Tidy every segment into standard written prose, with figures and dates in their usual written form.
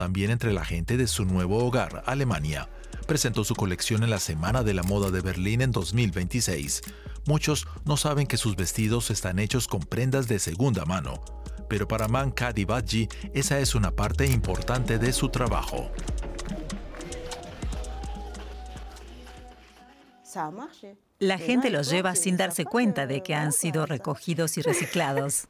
también entre la gente de su nuevo hogar, Alemania. Presentó su colección en la Semana de la Moda de Berlín en 2026. Muchos no saben que sus vestidos están hechos con prendas de segunda mano. Pero para Mam Kadivadji, esa es una parte importante de su trabajo. La gente los lleva sin darse cuenta de que han sido recogidos y reciclados.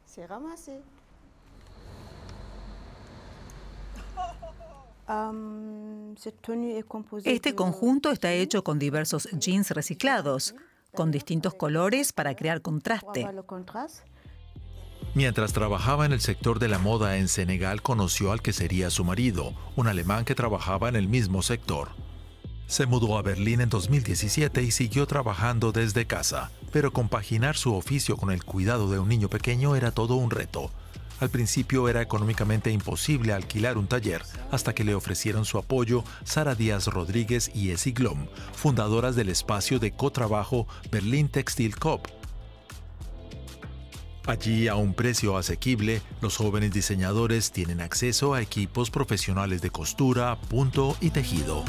Este conjunto está hecho con diversos jeans reciclados, con distintos colores para crear contraste. Mientras trabajaba en el sector de la moda en Senegal, conoció al que sería su marido, un alemán que trabajaba en el mismo sector. Se mudó a Berlín en 2017 y siguió trabajando desde casa, pero compaginar su oficio con el cuidado de un niño pequeño era todo un reto. Al principio era económicamente imposible alquilar un taller, hasta que le ofrecieron su apoyo Sara Díaz Rodríguez y Essie Glom, fundadoras del espacio de cotrabajo Berlin Textile Coop. Allí, a un precio asequible, los jóvenes diseñadores tienen acceso a equipos profesionales de costura, punto y tejido.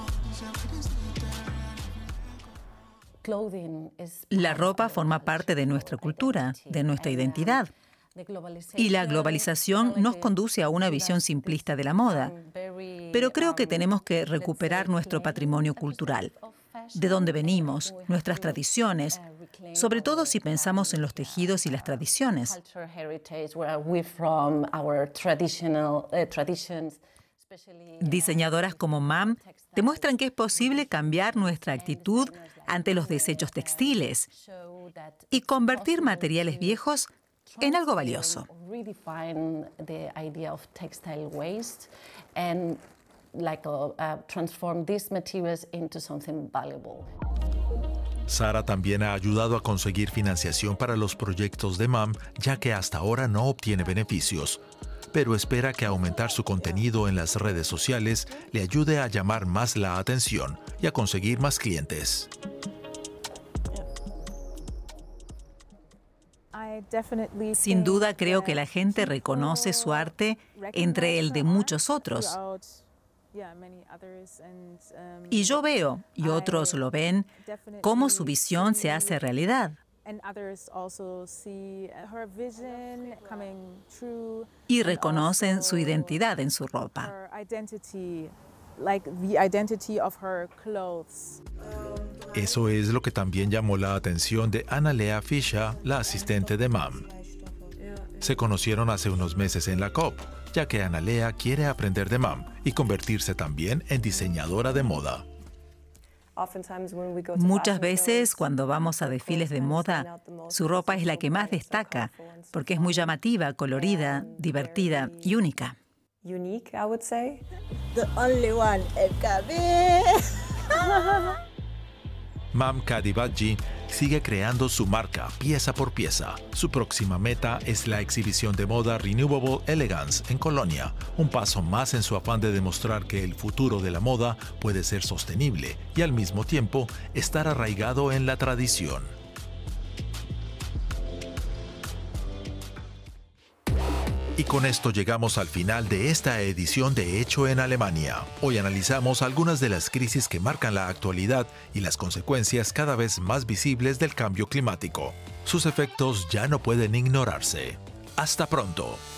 La ropa forma parte de nuestra cultura, de nuestra identidad. Y la globalización nos conduce a una visión simplista de la moda. Pero creo que tenemos que recuperar nuestro patrimonio cultural, de dónde venimos, nuestras tradiciones, sobre todo si pensamos en los tejidos y las tradiciones. Diseñadoras como Mam demuestran que es posible cambiar nuestra actitud ante los desechos textiles y convertir materiales viejos en algo valioso. Sara también ha ayudado a conseguir financiación para los proyectos de Mam, ya que hasta ahora no obtiene beneficios. Pero espera que aumentar su contenido en las redes sociales le ayude a llamar más la atención y a conseguir más clientes. Sin duda creo que la gente reconoce su arte entre el de muchos otros. Y yo veo, y otros lo ven, cómo su visión se hace realidad. Y reconocen su identidad en su ropa. Eso es lo que también llamó la atención de Annalea Fischer, la asistente de Mam. Se conocieron hace unos meses en la COP, ya que Annalea quiere aprender de Mam y convertirse también en diseñadora de moda. Muchas veces, cuando vamos a desfiles de moda, su ropa es la que más destaca, porque es muy llamativa, colorida, divertida y única. Unique, I would say. The only one, Mam Kadivadji sigue creando su marca pieza por pieza. Su próxima meta es la exhibición de moda Renewable Elegance en Colonia, un paso más en su afán de demostrar que el futuro de la moda puede ser sostenible y al mismo tiempo estar arraigado en la tradición. Y con esto llegamos al final de esta edición de Hecho en Alemania. Hoy analizamos algunas de las crisis que marcan la actualidad y las consecuencias cada vez más visibles del cambio climático. Sus efectos ya no pueden ignorarse. ¡Hasta pronto!